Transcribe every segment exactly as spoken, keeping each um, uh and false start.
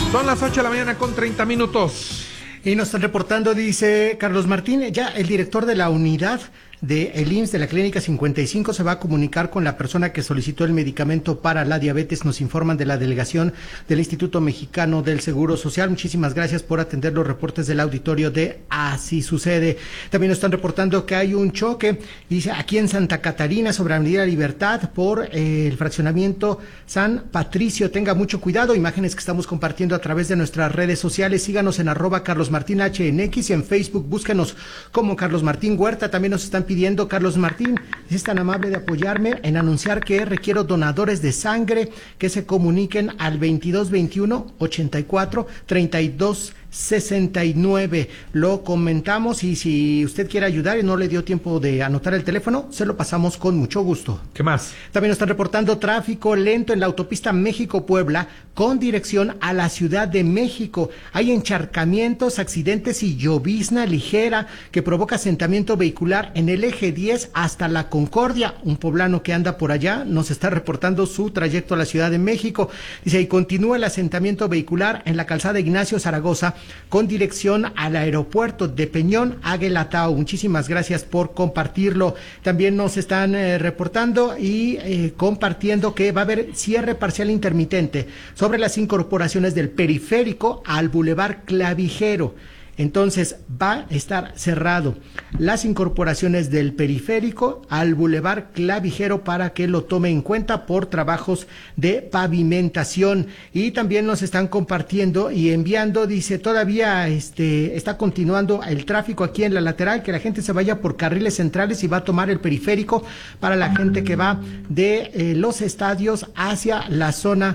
Son las ocho de la mañana con treinta minutos. Y nos están reportando, dice Carlos Martín, ya el director de la unidad de el I M S S de la Clínica cincuenta y cinco se va a comunicar con la persona que solicitó el medicamento para la diabetes. Nos informan de la delegación del Instituto Mexicano del Seguro Social. Muchísimas gracias por atender los reportes del auditorio de Así Sucede. También nos están reportando que hay un choque, dice, aquí en Santa Catarina sobre Avenida Libertad por eh, el fraccionamiento San Patricio. Tenga mucho cuidado. Imágenes que estamos compartiendo a través de nuestras redes sociales. Síganos en arroba Carlos Martín H en X y en Facebook búsquenos como Carlos Martín Huerta. También nos están pidiendo, Carlos Martín, es tan amable de apoyarme en anunciar que requiero donadores de sangre que se comuniquen al veintidós veintiuno ochenta y cuatro treinta y dos sesenta y nueve. Lo comentamos y si usted quiere ayudar y no le dio tiempo de anotar el teléfono, se lo pasamos con mucho gusto. ¿Qué más? También nos están reportando tráfico lento en la autopista México-Puebla con dirección a la Ciudad de México. Hay encharcamientos, accidentes y llovizna ligera que provoca asentamiento vehicular en el eje diez hasta la Concordia. Un poblano que anda por allá nos está reportando su trayecto a la Ciudad de México. Dice, y continúa el asentamiento vehicular en la calzada Ignacio Zaragoza con dirección al aeropuerto de Peñón Aguelatao. Muchísimas gracias por compartirlo. También nos están eh, reportando y eh, compartiendo que va a haber cierre parcial intermitente sobre las incorporaciones del periférico al Boulevard Clavijero. Entonces va a estar cerrado las incorporaciones del periférico al Boulevard Clavijero para que lo tome en cuenta por trabajos de pavimentación. Y también nos están compartiendo y enviando, dice, todavía este está continuando el tráfico aquí en la lateral, que la gente se vaya por carriles centrales y va a tomar el periférico para la gente que va de eh, los estadios hacia la zona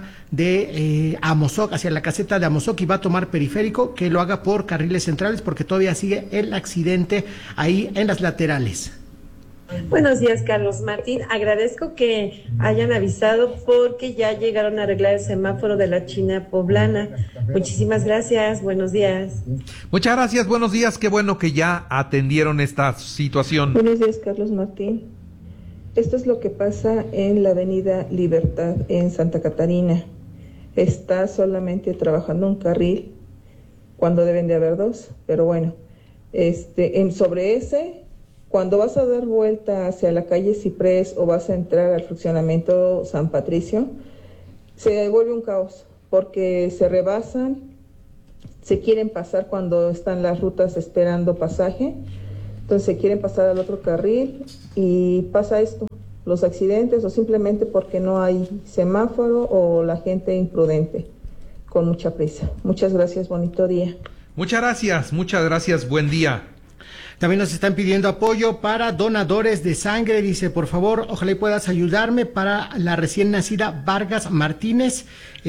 de eh, Amozoc, hacia la caseta de Amozoc, y va a tomar periférico, que lo haga por carriles centrales porque todavía sigue el accidente ahí en las laterales. Buenos días, Carlos Martín. Agradezco que hayan avisado porque ya llegaron a arreglar el semáforo de la China Poblana. Muchísimas gracias. Buenos días. Muchas gracias. Buenos días. Qué bueno que ya atendieron esta situación. Buenos días, Carlos Martín. Esto es lo que pasa en la Avenida Libertad en Santa Catarina. Está solamente trabajando un carril cuando deben de haber dos, pero bueno, este, en, sobre ese, cuando vas a dar vuelta hacia la calle Ciprés o vas a entrar al fraccionamiento San Patricio, se vuelve un caos, porque se rebasan, se quieren pasar cuando están las rutas esperando pasaje, entonces se quieren pasar al otro carril y pasa esto, los accidentes o simplemente porque no hay semáforo o la gente imprudente con mucha prisa. Muchas gracias, bonito día. Muchas gracias, muchas gracias, buen día. También nos están pidiendo apoyo para donadores de sangre. Dice, por favor, ojalá y puedas ayudarme para la recién nacida Vargas Martínez.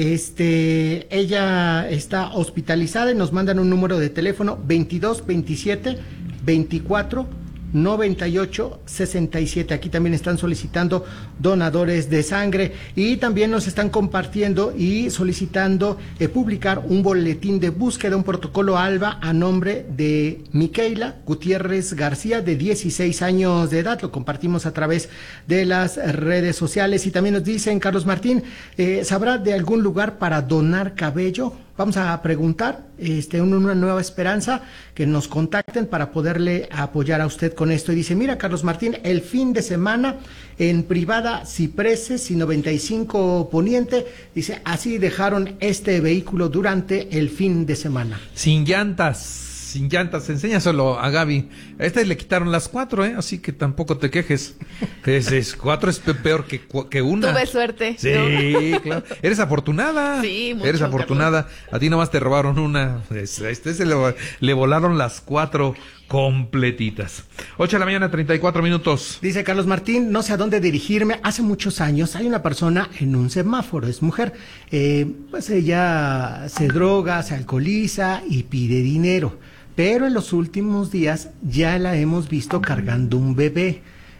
Este, ella está hospitalizada y nos mandan un número de teléfono veintidós veintisiete veinticuatro noventa y ocho sesenta y siete. Aquí también están solicitando donadores de sangre y también nos están compartiendo y solicitando eh, publicar un boletín de búsqueda, un protocolo ALBA a nombre de Micaela Gutiérrez García, de dieciséis años de edad. Lo compartimos a través de las redes sociales. Y también nos dicen, Carlos Martín, eh, ¿sabrá de algún lugar para donar cabello? Vamos a preguntar, este, una nueva esperanza, que nos contacten para poderle apoyar a usted con esto. Y dice, mira, Carlos Martín, el fin de semana en privada Cipreses y noventa y cinco Poniente, dice, así dejaron este vehículo durante el fin de semana. Sin llantas. Sin llantas, enséñaselo a Gaby. A este le quitaron las cuatro, ¿eh? Así que tampoco te quejes. Es, es, cuatro es peor que, que una. Tuve suerte. Sí, ¿no? Claro. Eres afortunada. Sí, mucho. Eres afortunada. A ti nomás te robaron una. A este se le, le volaron las cuatro completitas. ocho de la mañana, treinta y cuatro minutos. Dice Carlos Martín, no sé a dónde dirigirme. Hace muchos años hay una persona en un semáforo, es mujer. Eh, pues ella se droga, se alcoholiza y pide dinero. Pero en los últimos días ya la hemos visto cargando un bebé.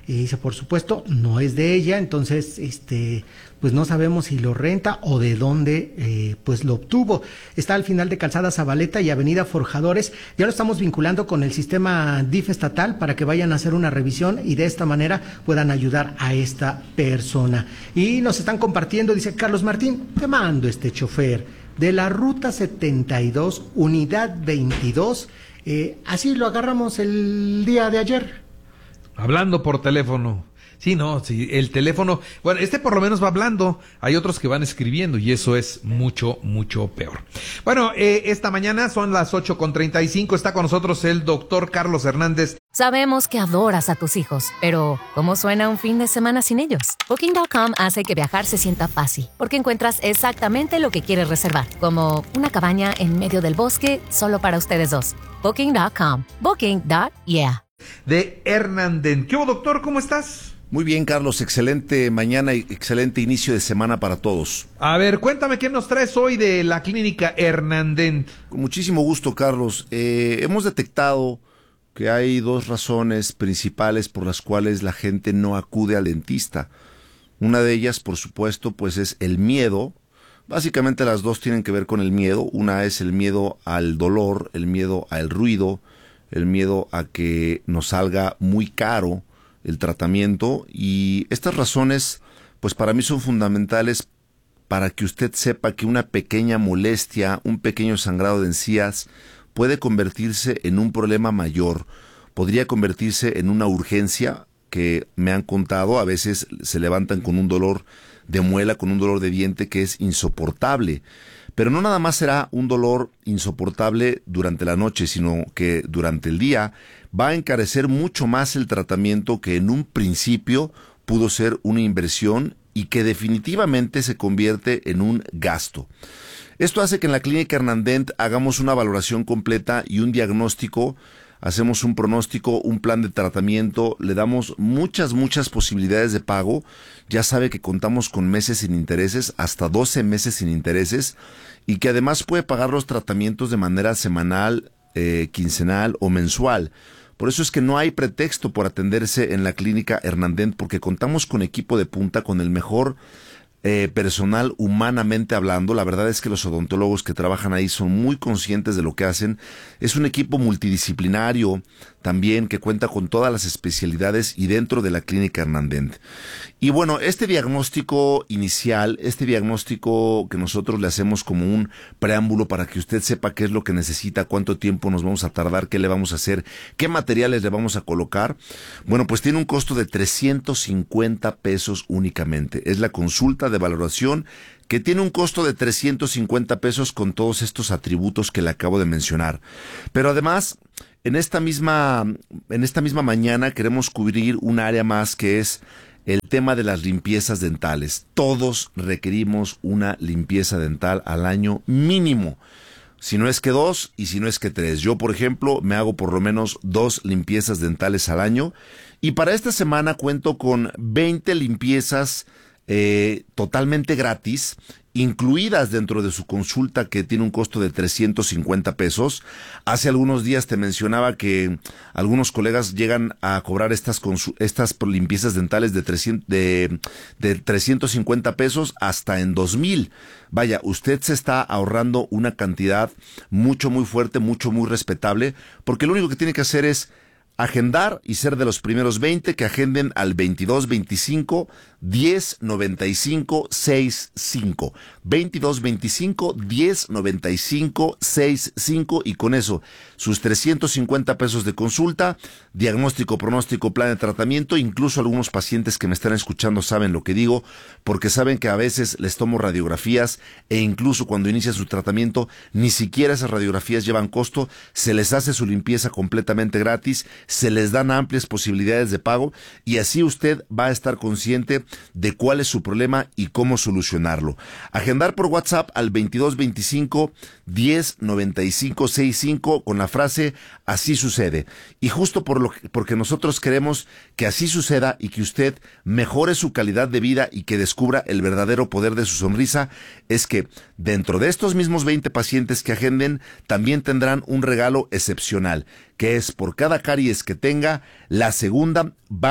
Y dice, por supuesto, no es de ella, entonces, este, pues no sabemos si lo renta o de dónde, eh, pues lo obtuvo. Está al final de Calzada Zabaleta y Avenida Forjadores. Ya lo estamos vinculando con el sistema D I F estatal para que vayan a hacer una revisión y de esta manera puedan ayudar a esta persona. Y nos están compartiendo, dice Carlos Martín, te mando este chofer de la Ruta setenta y dos, Unidad veintidós. Eh, así lo agarramos el día de ayer. Hablando por teléfono. Sí, no, sí, el teléfono, bueno, este por lo menos va hablando, hay otros que van escribiendo y eso es mucho, mucho peor. Bueno, eh, esta mañana son las ocho con treinta y cinco, está con nosotros el doctor Carlos Hernández. Sabemos que adoras a tus hijos, pero ¿cómo suena un fin de semana sin ellos? Booking punto com hace que viajar se sienta fácil, porque encuentras exactamente lo que quieres reservar, como una cabaña en medio del bosque solo para ustedes dos. Booking punto com. Booking. Yeah. De Hernández. ¿Qué hubo, doctor? ¿Cómo estás? Muy bien, Carlos, excelente mañana y excelente inicio de semana para todos. A ver, cuéntame qué nos traes hoy de la clínica Hernández. Con muchísimo gusto, Carlos. Eh, hemos detectado que hay dos razones principales por las cuales la gente no acude al dentista. Una de ellas, por supuesto, pues es el miedo. Básicamente las dos tienen que ver con el miedo. Una es el miedo al dolor, el miedo al ruido, el miedo a que nos salga muy caro el tratamiento, y estas razones pues para mí son fundamentales para que usted sepa que una pequeña molestia, un pequeño sangrado de encías puede convertirse en un problema mayor, podría convertirse en una urgencia que me han contado, a veces se levantan con un dolor de muela, con un dolor de diente que es insoportable. Pero no nada más será un dolor insoportable durante la noche, sino que durante el día va a encarecer mucho más el tratamiento que en un principio pudo ser una inversión y que definitivamente se convierte en un gasto. Esto hace que en la Clínica Hernández hagamos una valoración completa y un diagnóstico, hacemos un pronóstico, un plan de tratamiento, le damos muchas, muchas posibilidades de pago. Ya sabe que contamos con meses sin intereses, hasta doce meses sin intereses, y que además puede pagar los tratamientos de manera semanal, eh, quincenal o mensual. Por eso es que no hay pretexto por atenderse en la Clínica Hernández, porque contamos con equipo de punta, con el mejor Eh, personal humanamente hablando. La verdad es que los odontólogos que trabajan ahí son muy conscientes de lo que hacen. Es un equipo multidisciplinario también que cuenta con todas las especialidades y dentro de la Clínica Hernández. Y bueno, este diagnóstico inicial, este diagnóstico que nosotros le hacemos como un preámbulo para que usted sepa qué es lo que necesita, cuánto tiempo nos vamos a tardar, qué le vamos a hacer, qué materiales le vamos a colocar, bueno, pues tiene un costo de trescientos cincuenta pesos únicamente. Es la consulta de de valoración que tiene un costo de trescientos cincuenta pesos con todos estos atributos que le acabo de mencionar. Pero además, en esta misma, en esta misma mañana queremos cubrir un área más que es el tema de las limpiezas dentales. Todos requerimos una limpieza dental al año mínimo. Si no es que dos y si no es que tres. Yo, por ejemplo, me hago por lo menos dos limpiezas dentales al año. Y para esta semana cuento con veinte limpiezas Eh, totalmente gratis, incluidas dentro de su consulta, que tiene un costo de trescientos cincuenta pesos. Hace algunos días te mencionaba que algunos colegas llegan a cobrar estas estas limpiezas dentales de trescientos, de, de trescientos cincuenta pesos hasta en dos mil. Vaya, usted se está ahorrando una cantidad mucho, muy fuerte, mucho, muy respetable, porque lo único que tiene que hacer es agendar y ser de los primeros veinte que agenden al veintidós veinticinco diez noventa y cinco sesenta y cinco. veintidós veinticinco diez noventa y cinco sesenta y cinco, y con eso sus trescientos cincuenta pesos de consulta, diagnóstico, pronóstico, plan de tratamiento. Incluso algunos pacientes que me están escuchando saben lo que digo, porque saben que a veces les tomo radiografías e incluso cuando inicia su tratamiento ni siquiera esas radiografías llevan costo, se les hace su limpieza completamente gratis, se les dan amplias posibilidades de pago y así usted va a estar consciente de cuál es su problema y cómo solucionarlo. Agendar por WhatsApp al veintidós veinticinco diez noventa y cinco sesenta y cinco con la frase así sucede. Y justo por lo que, porque nosotros queremos que así suceda y que usted mejore su calidad de vida y que descubra el verdadero poder de su sonrisa, es que dentro de estos mismos veinte pacientes que agenden también tendrán un regalo excepcional, que es por cada caries que tenga, la segunda va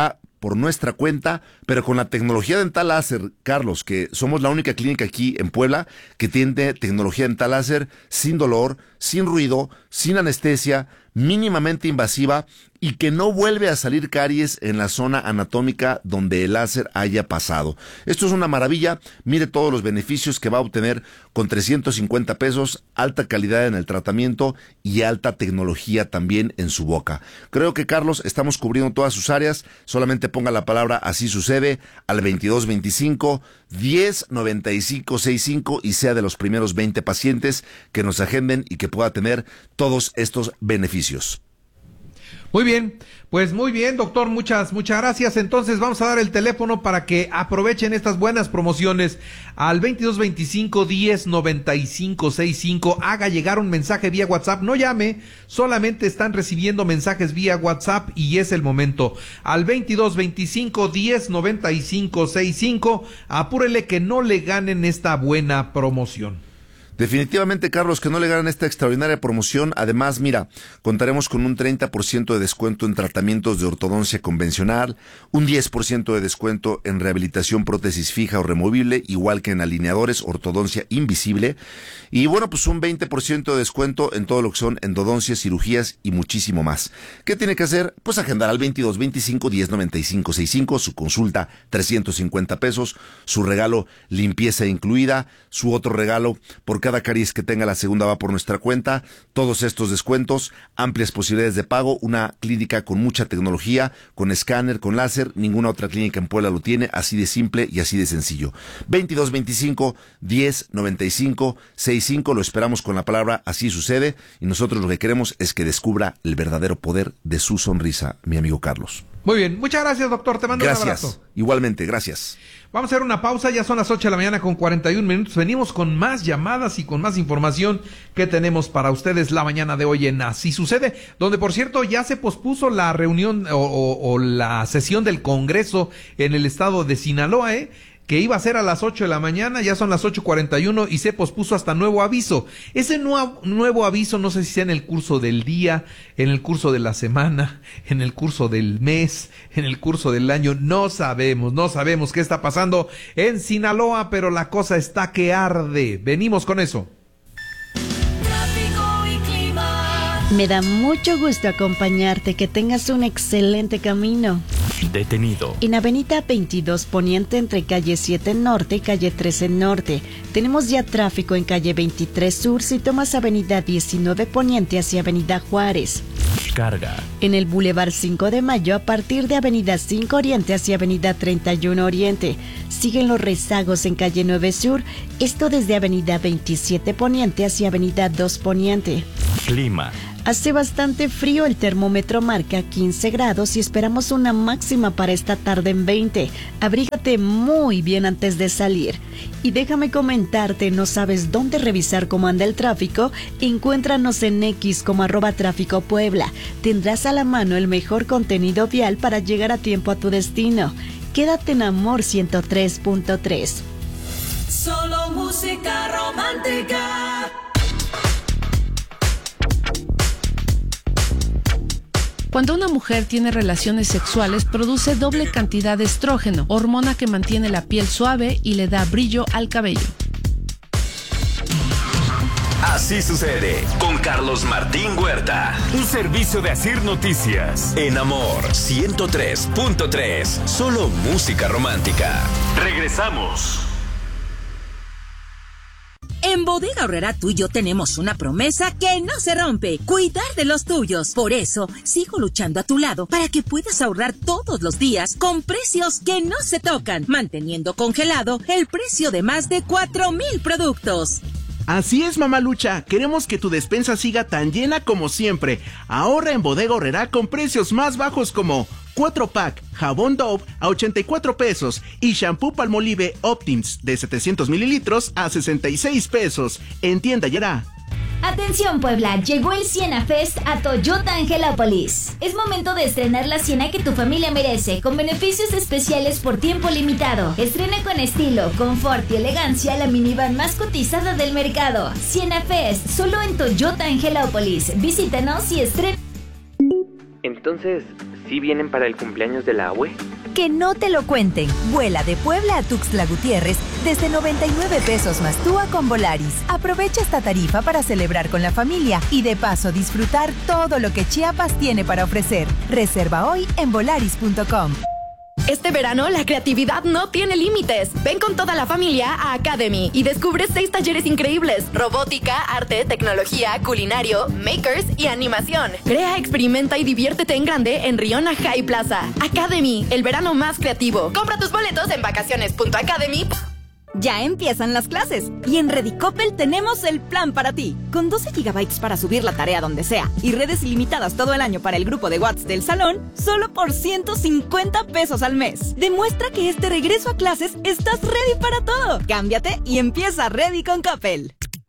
por nuestra cuenta, pero con la tecnología dental láser, Carlos, que somos la única clínica aquí en Puebla que tiene tecnología dental láser sin dolor, sin ruido, sin anestesia, mínimamente invasiva y que no vuelve a salir caries en la zona anatómica donde el láser haya pasado. Esto es una maravilla. Mire todos los beneficios que va a obtener con trescientos cincuenta pesos, alta calidad en el tratamiento y alta tecnología también en su boca. Creo que, Carlos, estamos cubriendo todas sus áreas. Solamente ponga la palabra "así sucede" al veintidós veinticinco, diez noventa y cinco sesenta y cinco y sea de los primeros veinte pacientes que nos agenden y que pueda tener todos estos beneficios. Muy bien, pues muy bien, doctor, muchas, muchas gracias. Entonces vamos a dar el teléfono para que aprovechen estas buenas promociones al veintidós veinticinco, diez noventa y cinco sesenta y cinco. Haga llegar un mensaje vía WhatsApp, no llame, solamente están recibiendo mensajes vía WhatsApp y es el momento. Al veintidós veinticinco, diez noventa y cinco sesenta y cinco, apúrele que no le ganen esta buena promoción. Definitivamente, Carlos, que no le ganan esta extraordinaria promoción. Además, mira, contaremos con un treinta por ciento de descuento en tratamientos de ortodoncia convencional, un diez por ciento de descuento en rehabilitación prótesis fija o removible, igual que en alineadores, ortodoncia invisible, y bueno, pues un veinte por ciento de descuento en todo lo que son endodoncias, cirugías y muchísimo más. ¿Qué tiene que hacer? Pues agendar al veintidós veinticinco, diez noventa y cinco sesenta y cinco, su consulta trescientos cincuenta pesos, su regalo limpieza incluida, su otro regalo por cada caries que tenga la segunda va por nuestra cuenta, todos estos descuentos, amplias posibilidades de pago, una clínica con mucha tecnología, con escáner, con láser, ninguna otra clínica en Puebla lo tiene, así de simple y así de sencillo. veintidós veinticinco, diez noventa y cinco sesenta y cinco, lo esperamos con la palabra "así sucede" y nosotros lo que queremos es que descubra el verdadero poder de su sonrisa, mi amigo Carlos. Muy bien, muchas gracias, doctor, te mando gracias. Un abrazo. Igualmente, gracias. Vamos a hacer una pausa, ya son las ocho de la mañana con cuarenta y un minutos. Venimos con más llamadas y con más información que tenemos para ustedes la mañana de hoy en Así Sucede, donde por cierto ya se pospuso la reunión o, o, o la sesión del Congreso en el estado de Sinaloa, ¿eh? que iba a ser a las ocho de la mañana, ya son las ocho cuarenta y uno y se pospuso hasta nuevo aviso. Ese nuevo, nuevo aviso no sé si sea en el curso del día, en el curso de la semana, en el curso del mes, en el curso del año, no sabemos, no sabemos qué está pasando en Sinaloa, pero la cosa está que arde. Venimos con eso. Me da mucho gusto acompañarte, que tengas un excelente camino. Detenido. En Avenida veintidós Poniente, entre calle siete Norte y calle trece Norte. Tenemos ya tráfico en calle veintitrés Sur si tomas Avenida diecinueve Poniente hacia Avenida Juárez. Carga. En el Boulevard cinco de Mayo, a partir de Avenida cinco Oriente hacia Avenida treinta y uno Oriente. Siguen los rezagos en calle nueve Sur, esto desde Avenida veintisiete Poniente hacia Avenida dos Poniente. Clima. Hace bastante frío, el termómetro marca quince grados y esperamos una máxima para esta tarde en veinte. Abrígate muy bien antes de salir. Y déjame comentarte, ¿no sabes dónde revisar cómo anda el tráfico? Encuéntranos en X como arroba tráfico Puebla. Tendrás a la mano el mejor contenido vial para llegar a tiempo a tu destino. Quédate en Amor ciento tres punto tres. Solo música romántica. Cuando una mujer tiene relaciones sexuales, produce doble cantidad de estrógeno, hormona que mantiene la piel suave y le da brillo al cabello. Así sucede con Carlos Martín Huerta. Un servicio de Asir Noticias. En Amor ciento tres punto tres. Solo música romántica. Regresamos. En Bodega Aurrerá tú y yo tenemos una promesa que no se rompe: cuidar de los tuyos. Por eso, sigo luchando a tu lado para que puedas ahorrar todos los días con precios que no se tocan, manteniendo congelado el precio de más de cuatro mil productos. Así es, mamalucha, queremos que tu despensa siga tan llena como siempre. Ahorra en Bodega Aurrerá con precios más bajos como cuatro pack jabón Dove a ochenta y cuatro pesos y shampoo Palmolive Optims de setecientos mililitros a sesenta y seis pesos. En tienda y hará. Atención Puebla, llegó el Siena Fest a Toyota Angelópolis. Es momento de estrenar la Siena que tu familia merece, con beneficios especiales por tiempo limitado. Estrena con estilo, confort y elegancia la minivan más cotizada del mercado. Siena Fest, solo en Toyota Angelópolis. Visítanos y estrena. Entonces, ¿sí vienen para el cumpleaños de la abue? que no te lo cuenten. Vuela de Puebla a Tuxtla Gutiérrez desde noventa y nueve pesos más T U A con Volaris. Aprovecha esta tarifa para celebrar con la familia y de paso disfrutar todo lo que Chiapas tiene para ofrecer. Reserva hoy en volaris punto com. Este verano la creatividad no tiene límites. Ven con toda la familia a Academy y descubre seis talleres increíbles: robótica, arte, tecnología, culinario, makers y animación. Crea, experimenta y diviértete en grande en Riona High Plaza. Academy, el verano más creativo. Compra tus boletos en vacaciones punto academy. Ya empiezan las clases y en Redicopel tenemos el plan para ti. Con doce gigabytes para subir la tarea donde sea y redes ilimitadas todo el año para el grupo de WhatsApp del salón, solo por ciento cincuenta pesos al mes. Demuestra que este regreso a clases estás ready para todo. Cámbiate y empieza Ready con Coppel.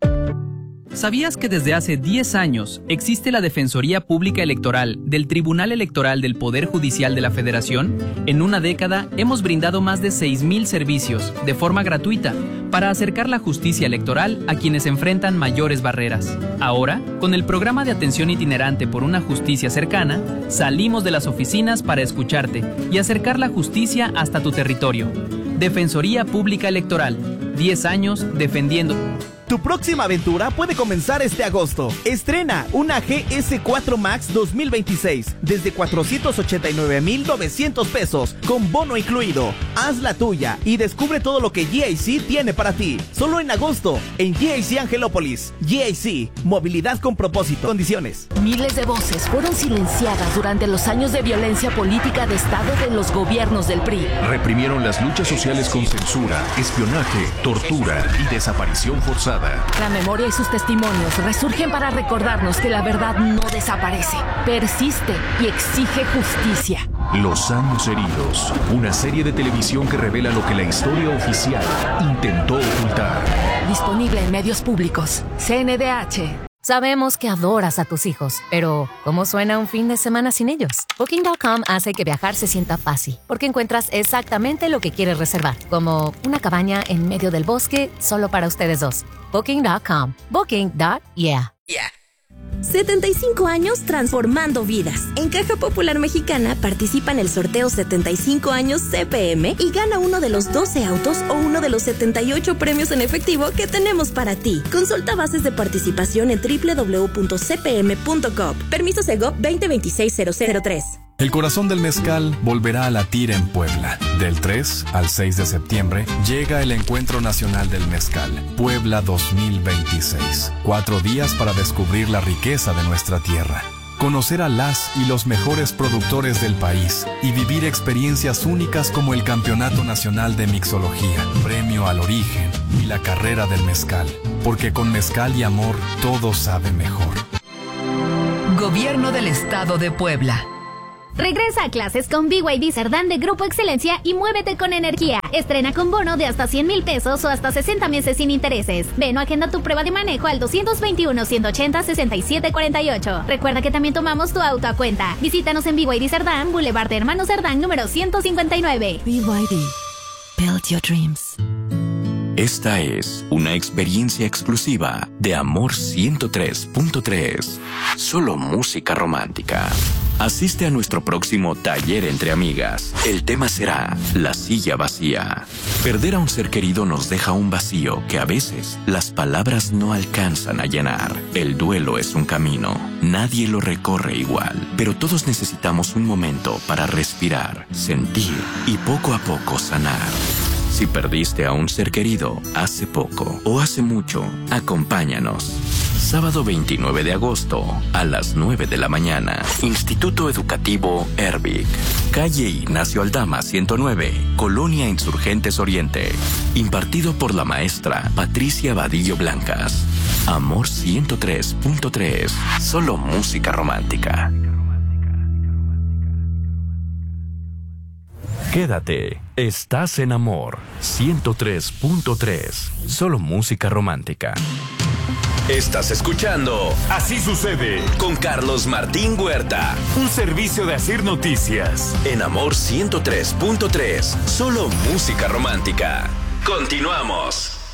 ¿Sabías que desde hace diez años existe la Defensoría Pública Electoral del Tribunal Electoral del Poder Judicial de la Federación? En una década hemos brindado más de seis mil servicios de forma gratuita para acercar la justicia electoral a quienes enfrentan mayores barreras. Ahora, con el programa de atención itinerante por una justicia cercana, salimos de las oficinas para escucharte y acercar la justicia hasta tu territorio. Defensoría Pública Electoral, diez años defendiendo. Tu próxima aventura puede comenzar este agosto. Estrena una G S cuatro Max dos mil veintiséis desde cuatrocientos ochenta y nueve mil novecientos pesos con bono incluido. Haz la tuya y descubre todo lo que G A C tiene para ti. Solo en agosto en G A C Angelópolis. G A C, movilidad con propósito. Condiciones. Miles de voces fueron silenciadas durante los años de violencia política de Estado de los gobiernos del P R I. Reprimieron las luchas sociales con censura, espionaje, tortura y desaparición forzada. La memoria y sus testimonios resurgen para recordarnos que la verdad no desaparece, persiste y exige justicia. Los años heridos, una serie de televisión que revela lo que la historia oficial intentó ocultar. Disponible en medios públicos. C N D H. Sabemos que adoras a tus hijos, pero ¿cómo suena un fin de semana sin ellos? Booking punto com hace que viajar se sienta fácil, porque encuentras exactamente lo que quieres reservar, como una cabaña en medio del bosque solo para ustedes dos. Booking punto com. Booking. Yeah. Yeah. setenta y cinco años transformando vidas. En Caja Popular Mexicana participa en el sorteo setenta y cinco años C P M y gana uno de los doce autos o uno de los setenta y ocho premios en efectivo que tenemos para ti. Consulta bases de participación en doble u doble u doble u punto c p m punto gov. Permiso Segov veinte veintiséis cero cero tres. El corazón del mezcal volverá a latir en Puebla. Del tres al seis de septiembre llega el Encuentro Nacional del Mezcal, Puebla dos mil veintiséis. Cuatro días para descubrir la riqueza de nuestra tierra, conocer a las y los mejores productores del país y vivir experiencias únicas como el Campeonato Nacional de Mixología, Premio al Origen y la Carrera del Mezcal. Porque con mezcal y amor todo sabe mejor. Gobierno del Estado de Puebla. Regresa a clases con B Y D Cerdán de Grupo Excelencia y muévete con energía. Estrena con bono de hasta cien mil pesos o hasta sesenta meses sin intereses. Ven o agenda tu prueba de manejo al doscientos veintiuno, ciento ochenta, sesenta y siete cuarenta y ocho. Recuerda que también tomamos tu auto a cuenta. Visítanos en B Y D Cerdán, Boulevard de Hermanos Cerdán, número ciento cincuenta y nueve. B Y D. Build your dreams. Esta es una experiencia exclusiva de Amor ciento tres punto tres. Solo música romántica. Asiste a nuestro próximo taller entre amigas. El tema será la silla vacía. Perder a un ser querido nos deja un vacío que a veces las palabras no alcanzan a llenar. El duelo es un camino. Nadie lo recorre igual, pero todos necesitamos un momento para respirar, sentir y poco a poco sanar. Si perdiste a un ser querido hace poco o hace mucho, acompáñanos. Sábado veintinueve de agosto a las nueve de la mañana. Instituto Educativo Ervic. Calle Ignacio Aldama ciento nueve, Colonia Insurgentes Oriente. Impartido por la maestra Patricia Vadillo Blancas. Amor ciento tres punto tres. Solo música romántica. Quédate, estás en Amor ciento tres punto tres. Solo música romántica. Estás escuchando Así Sucede con Carlos Martín Huerta. Un servicio de Asir Noticias. En Amor ciento tres punto tres. Solo música romántica. Continuamos.